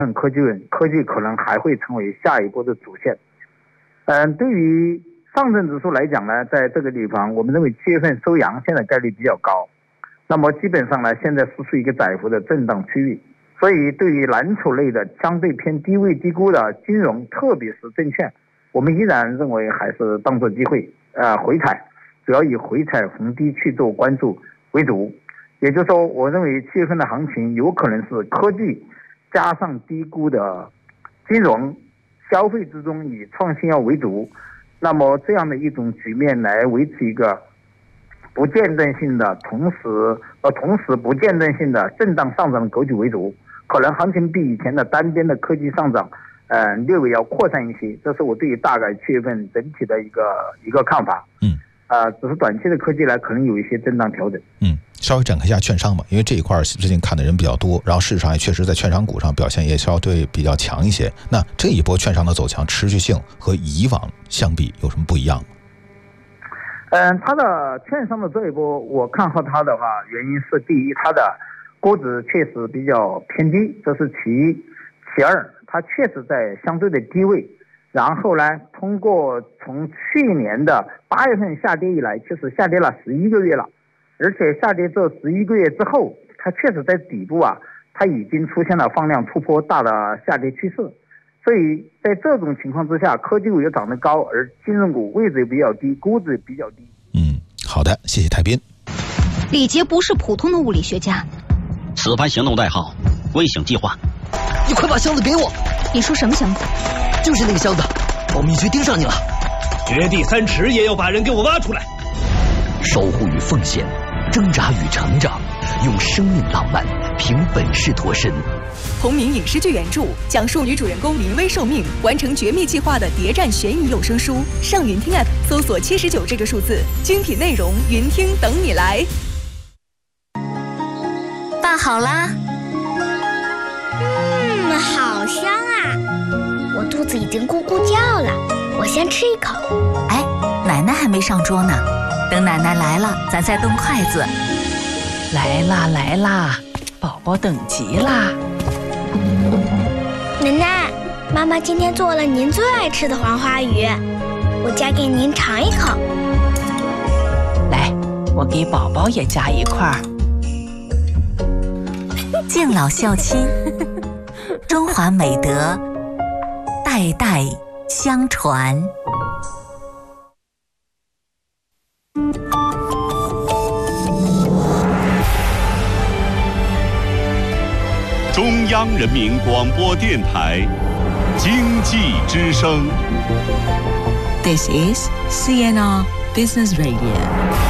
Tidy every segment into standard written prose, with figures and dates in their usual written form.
科技可能还会成为下一波的主线。对于上证指数来讲呢，在这个地方我们认为7月份收阳线的概率比较高，那么基本上呢现在是属于一个窄幅的震荡区域，所以对于蓝筹类的相对偏低位低估的金融，特别是证券，我们依然认为还是当作机会回踩，主要以回踩逢低去做关注为主。也就是说，我认为7月份的行情有可能是科技加上低估的金融，消费之中以创新药为主，那么这样的一种局面来维持一个不间断性的同时不间断性的震荡上涨的格局为主，可能行情比以前的单边的科技上涨略微要扩散一些，这是我对于大概7月份整体的一个看法。只是短期的科技呢可能有一些震荡调整。 稍微展开一下券商吧，因为这一块最近看的人比较多，然后市场也确实在券商股上表现也稍对比较强一些。那这一波券商的走强持续性和以往相比有什么不一样吗？ 它的券商的这一波，我看好它的话，原因是第一，它的估值确实比较偏低，这是其一；其二，它确实在相对的低位。然后呢，通过从去年的8月份下跌以来，确实下跌了11个月了，而且下跌这11个月之后，它确实在底部它已经出现了放量突破大的下跌趋势。所以在这种情况之下，科技股又涨得高，而金融股位置也比较低，估值也比较低。 好的，谢谢泰斌。 李杰不是普通的物理学家， 此番行动代号微醒计划。 你快把箱子给我！ 你说什么箱子？ 就是那个箱子，保密局盯上你了。 掘地3尺也要把人给我挖出来。 守护与奉献，挣扎与成长，用生命浪漫凭本事脱身。 同名影视剧原著讲述女主人公临危受命完成绝密计划的谍战悬疑有声书，上云听 App 搜索79这个数字，精品内容云听等你来。 拌好啦。 好香啊！我肚子已经咕咕叫了，我先吃一口。 哎，奶奶还没上桌呢，等奶奶来了，咱再动筷子。 来啦来啦，宝宝等急啦！ 奶奶，妈妈今天做了您最爱吃的黄花鱼，我夹给您尝一口。 来，我给宝宝也夹一块。 敬老孝亲，中华美德代代相传。 中央人民广播电台经济之声。 This is CNR Business Radio。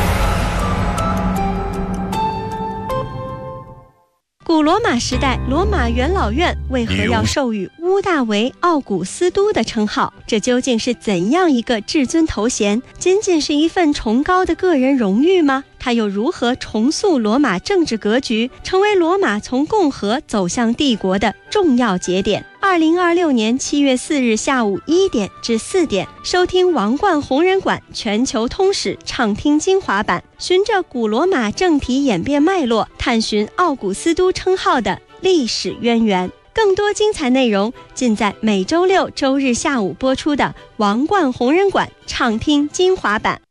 古罗马时代，罗马元老院为何要授予屋大维奥古斯都的称号？这究竟是怎样一个至尊头衔？仅仅是一份崇高的个人荣誉吗？它又如何重塑罗马政治格局，成为罗马从共和走向帝国的重要节点？2026年7月4日下午1点至4点，收听王冠红人馆全球通史畅听精华版，循着古罗马政体演变脉络，探寻奥古斯都称号的历史渊源。更多精彩内容尽在每周六周日下午播出的王冠红人馆畅听精华版。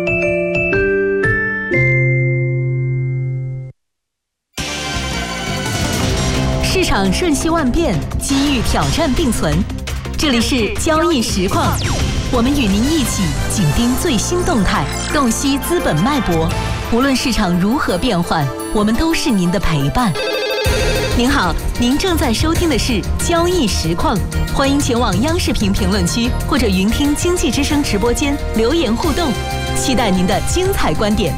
市场瞬息万变，机遇挑战并存。这里是交易实况，我们与您一起紧盯最新动态，洞悉资本脉搏。无论市场如何变换，我们都是您的陪伴。您好，您正在收听的是交易实况，欢迎前往央视频评论区或者云听经济之声直播间留言互动，期待您的精彩观点。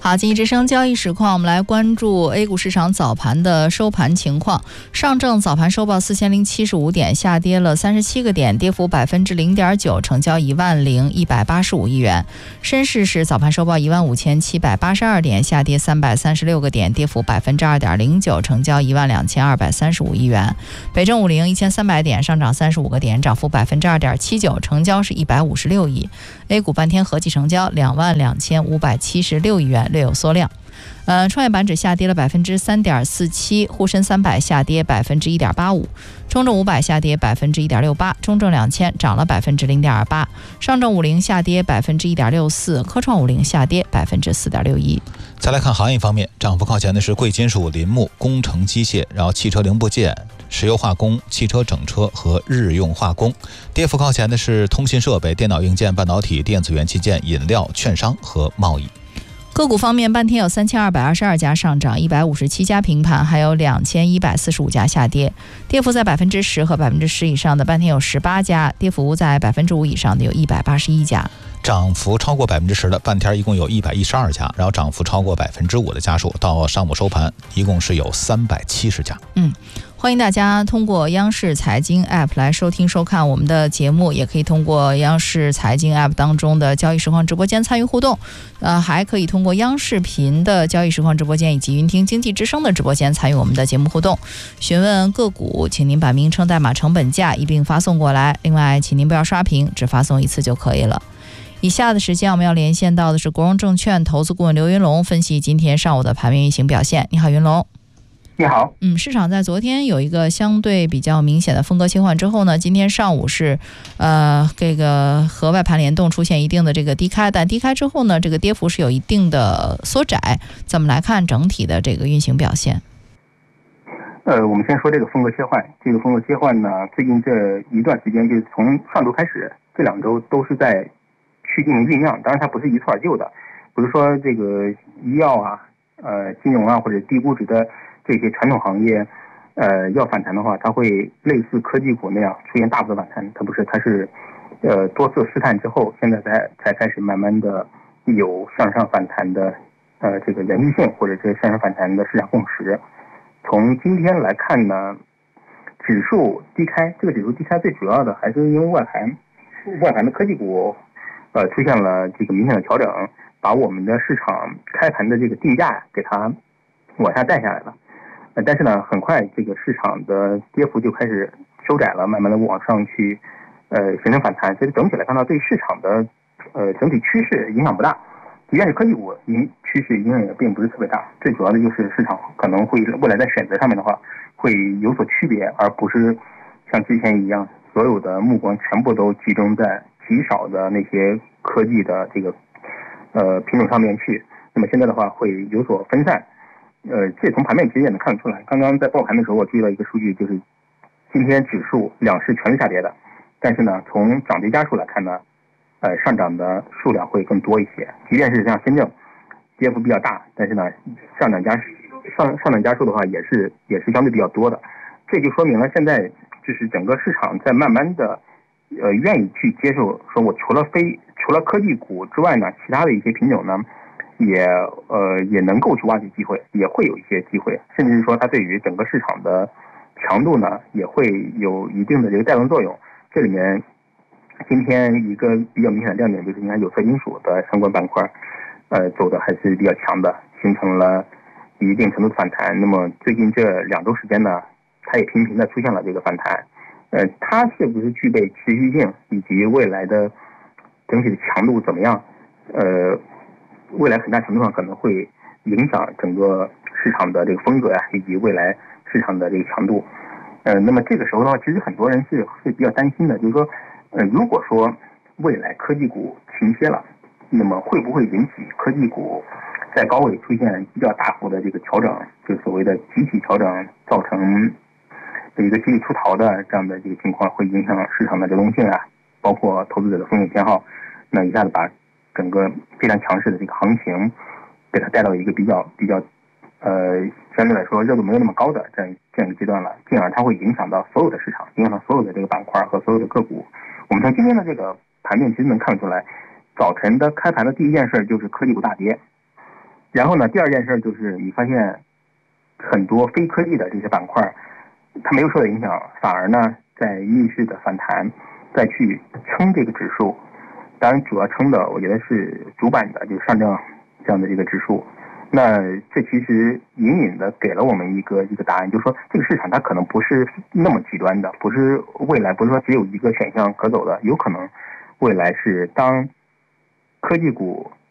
好，经济之声交易实况，我们来关注 A 股市场早盘的收盘情况。上证早盘收报4075点，下跌了37个点，跌幅0.9%，成交10185亿元。深市是早盘收报15782点，下跌336个点，跌幅2.09%，成交12235亿元。北证50 1300点，上涨35个点，涨幅2.79%，成交是156亿。A 股半天合计成交22576亿元，略有缩量。创业板指下跌了3.47%，沪深300下跌1.85%，中证500下跌1.68%，中证2000涨了0.28%，上证50下跌1.64%，科创50下跌4.61%。 再来看行业方面，涨幅靠前的是贵金属、林木、工程机械，然后汽车零部件、石油化工、汽车整车和日用化工。跌幅靠前的是通信设备、电脑硬件、半导体、电子元器件、饮料、券商和贸易。 个股方面，半天有3222家上涨，157家平盘，还有2145家下跌，跌幅在10%和10%以上的半天有18家，跌幅在5%以上的有181家。 涨幅超过10%的半天一共有112家，然后涨幅超过5%的家数，到上午收盘一共是有370家。 欢迎大家通过央视财经 App 来收听收看我们的节目，也可以通过央视财经 App 当中的交易实况直播间参与互动，还可以通过央视频的交易实况直播间以及云听经济之声的直播间参与我们的节目互动。询问个股，请您把名称、代码、成本价一并发送过来，另外请您不要刷屏，只发送一次就可以了。以下的时间我们要连线到的是国荣证券投资顾问刘云龙，分析今天上午的盘面运行表现。你好，云龙。 你好。 市场在昨天有一个相对比较明显的风格切换之后呢，今天上午是这个和外盘联动出现一定的这个低开，但低开之后呢，这个跌幅是有一定的缩窄。怎么来看整体的这个运行表现？ 我们先说这个风格切换。这个风格切换呢，最近这一段时间，就是从上周开始，这2周都是在去进行酝酿。当然它不是一蹴而就的，比如说这个医药啊、金融啊或者低估值的这些传统行业，要反弹的话，它会类似科技股那样出现大幅的反弹。它不是，它是多次试探之后，现在才开始慢慢的有向上反弹的这个连续性，或者是向上反弹的市场共识。从今天来看呢，指数低开，这个指数低开最主要的还是因为外盘的科技股出现了这个明显的调整，把我们的市场开盘的这个定价给它往下带下来了。但是呢，很快这个市场的跌幅就开始收窄了，慢慢的往上去形成反弹。所以整体来看到，对市场的整体趋势影响不大，即便是科技股趋势影响也并不是特别大。最主要的就是市场可能会未来在选择上面的话会有所区别，而不是像之前一样所有的目光全部都集中在极少的那些科技的这个品种上面去。那么现在的话会有所分散。这从盘面其实也能看得出来。刚刚在报盘的时候，我注意到一个数据，就是今天指数两市全是下跌的，但是呢，从涨跌家数来看呢，上涨的数量会更多一些。即便是像深圳跌幅比较大，但是呢，上涨家数的话也是相对比较多的。这就说明了现在就是整个市场在慢慢的愿意去接受，说我除了科技股之外呢，其他的一些品种呢，也能够去挖掘机会，也会有一些机会，甚至是说它对于整个市场的强度呢，也会有一定的这个带动作用。这里面今天一个比较明显的亮点就是，你看有色金属的相关板块，走的还是比较强的，形成了一定程度的反弹。那么最近这2周时间呢，它也频频的出现了这个反弹。它是不是具备持续性，以及未来的整体的强度怎么样？未来很大程度上可能会影响整个市场的这个风格呀，以及未来市场的这个强度。那么这个时候的话，其实很多人是比较担心的，就是说，如果说未来科技股停歇了，那么会不会引起科技股在高位出现比较大幅的这个调整，就所谓的集体调整，造成一个集体出逃的这样的这个情况，会影响市场的流动性啊，包括投资者的风险偏好，那一下子把整个非常强势的这个行情给它带到一个比较相对来说热度没有那么高的这样一个阶段了，进而它会影响到所有的市场，影响到所有的这个板块和所有的个股。我们从今天的这个盘面其实能看出来，早晨的开盘的第一件事就是科技股大跌。 然后呢，第二件事就是你发现很多非科技的这些板块，它没有受到影响，反而呢在逆势的反弹，再去撑这个指数。当然，主要撑的我觉得是主板的，就是上证这样的这个指数。那这其实隐隐的给了我们一个答案，就是说这个市场它可能不是那么极端的，不是未来不是说只有一个选项可走的，有可能未来是当科技股